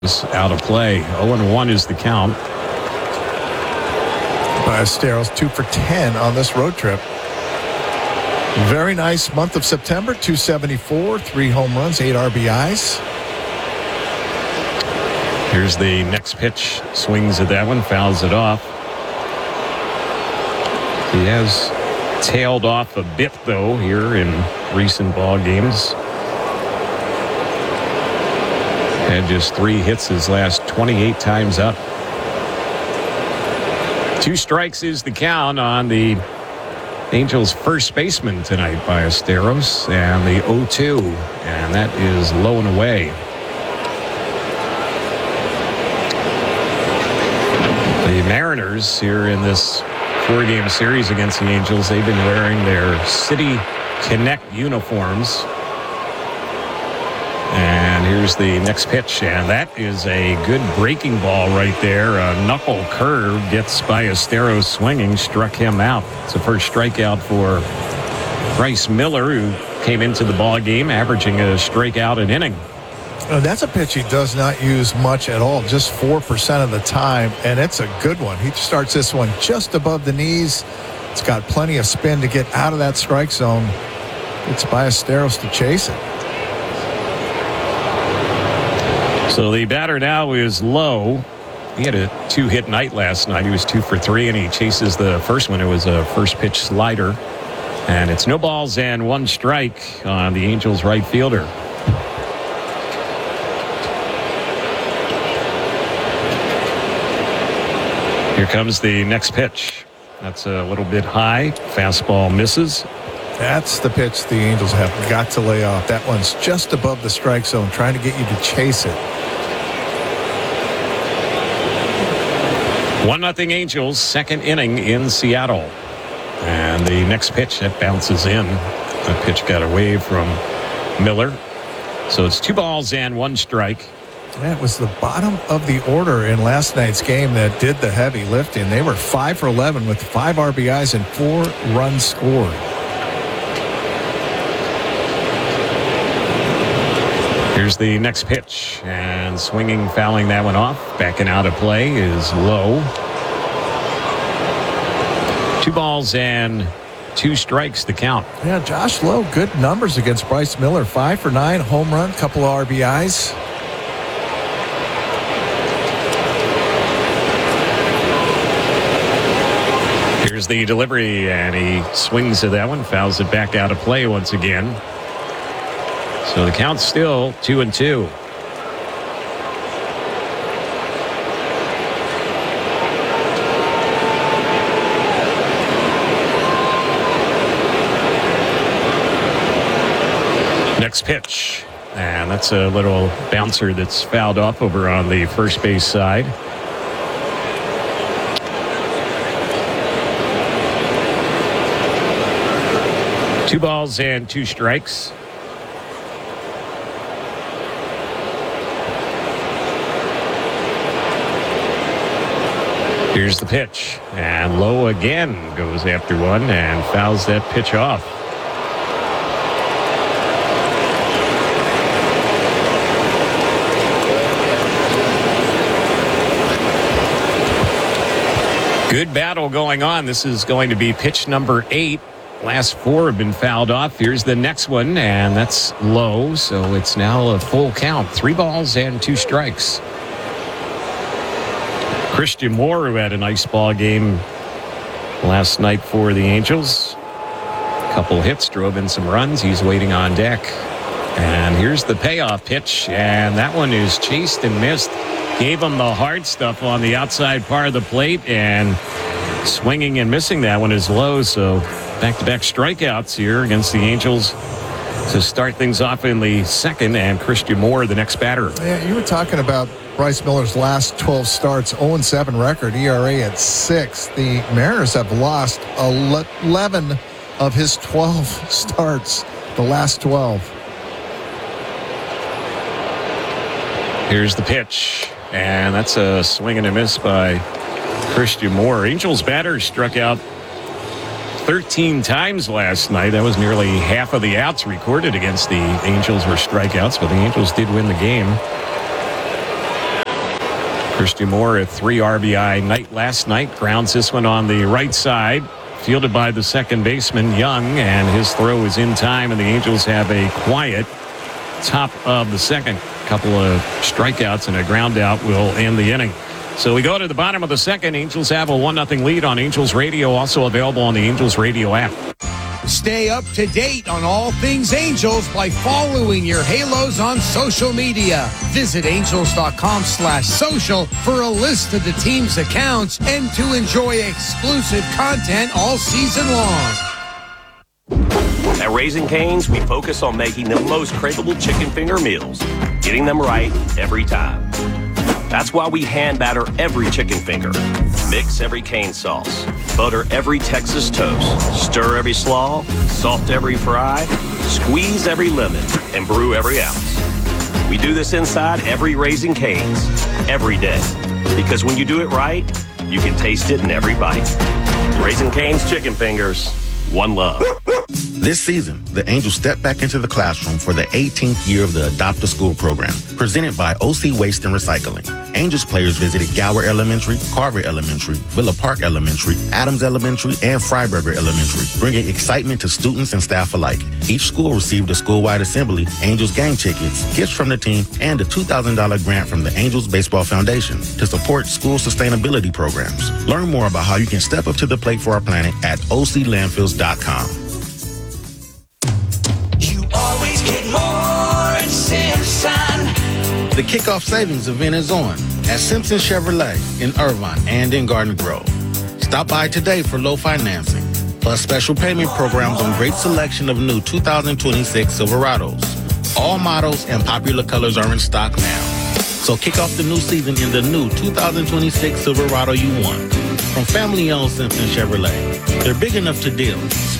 out of play. 0-1 is the count. Ballesteros 2 for 10 on this road trip. Very nice month of September. 274, 3 home runs, 8 RBIs. Here's the next pitch. Swings at that one, fouls it off. He has tailed off a bit, though, here in recent ball games. Had just 3 hits his last 28 times up. 2 strikes is the count on the Angels' first baseman tonight, Ballesteros, and the 0-2, and that is low and away. The Mariners here in this 4-game series against the Angels, they've been wearing their City Connect uniforms. And here's the next pitch, and that is a good breaking ball right there. A knuckle curve gets Ballesteros swinging, struck him out. It's the first strikeout for Bryce Miller, who came into the ball game averaging a strikeout an inning. That's a pitch he does not use much at all, just 4% of the time, and it's a good one. He starts this one just above the knees. It's got plenty of spin to get out of that strike zone. It's Ballesteros to chase it. So the batter now is Lowe. He had a 2-hit night last night. He was 2 for 3, and he chases the first one. It was a first pitch slider. And it's no balls and 1 strike on the Angels right fielder. Here comes the next pitch. That's a little bit high. Fastball misses. That's the pitch the Angels have got to lay off. That one's just above the strike zone, trying to get you to chase it. 1-0 Angels, second inning in Seattle. And the next pitch, that bounces in. That pitch got away from Miller. So it's 2 balls and 1 strike. That was the bottom of the order in last night's game that did the heavy lifting. They were 5 for 11 with 5 RBIs and 4 runs scored. Here's the next pitch, and swinging, fouling that one off. Backing out of play is Lowe. 2 balls and 2 strikes to count. Yeah, Josh Lowe, good numbers against Bryce Miller. 5 for 9, home run, couple of RBIs. Here's the delivery, and he swings at that one, fouls it back out of play once again. So the count's still 2-2. Next pitch, and that's a little bouncer that's fouled off over on the first base side. Two balls and 2 strikes. Here's the pitch, and Lowe again goes after one and fouls that pitch off. Good battle going on. This is going to be pitch number 8. Last 4 have been fouled off. Here's the next one, and that's low, so it's now a full count. 3 balls and 2 strikes. Christian Moore, who had a nice ball game last night for the Angels. A couple hits, drove in some runs. He's waiting on deck. And here's the payoff pitch, and that one is chased and missed. Gave him the hard stuff on the outside part of the plate, and swinging and missing that one is Lowe. So back-to-back strikeouts here against the Angels to start things off in the second, and Christian Moore, the next batter. Yeah, you were talking about Bryce Miller's last 12 starts, 0-7 record, ERA at 6. The Mariners have lost 11 of his 12 starts, the last 12. Here's the pitch, and that's a swing and a miss by Christian Moore. Angels batters struck out 13 times last night. That was nearly half of the outs recorded against the Angels were strikeouts, but the Angels did win the game. Christian Moore, a 3 RBI night last night, grounds this one on the right side. Fielded by the second baseman, Young, and his throw is in time, and the Angels have a quiet top of the second. A couple of strikeouts and a ground out will end the inning. So we go to the bottom of the second. Angels have a 1-0 lead on Angels Radio, also available on the Angels Radio app. Stay up to date on all things Angels by following your Halos on social media. Visit angels.com/social for a list of the team's accounts and to enjoy exclusive content all season long. At Raising Cane's, we focus on making the most craveable chicken finger meals, getting them right every time. That's why we hand batter every chicken finger, mix every cane sauce, butter every Texas toast, stir every slaw, salt every fry, squeeze every lemon, and brew every ounce. We do this inside every Raising Cane's, every day. Because when you do it right, you can taste it in every bite. Raising Cane's chicken fingers, one love. This season, the Angels step back into the classroom for the 18th year of the Adopt a School program, presented by OC Waste and Recycling. Angels players visited Gower Elementary, Carver Elementary, Villa Park Elementary, Adams Elementary, and Freiberger Elementary, bringing excitement to students and staff alike. Each school received a school-wide assembly, Angels game tickets, gifts from the team, and a $2,000 grant from the Angels Baseball Foundation to support school sustainability programs. Learn more about how you can step up to the plate for our planet at oclandfills.com. Always get more at Simpson. The kickoff savings event is on at Simpson Chevrolet in Irvine and in Garden Grove. Stop by today for low financing, plus special payment programs on great selection of new 2026 Silverados. All models and popular colors are in stock now. So kick off the new season in the new 2026 Silverado you want. From family-owned Simpson Chevrolet. They're big enough to deal,